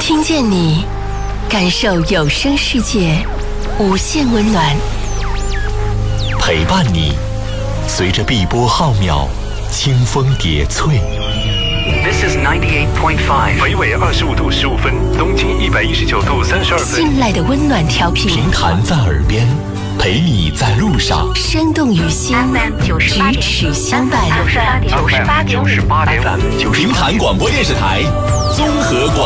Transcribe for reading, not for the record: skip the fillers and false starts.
听见你，感受有声世界无限温暖， 陪伴你，随着碧波浩渺，清风叠翠。 This is 98.5， 北纬25度15分，东经119度32分。 信赖的温暖调频， 平潭在耳边，陪你在路上， 生动于心，咫尺相伴。 98.5， 平潭广播电视台综合广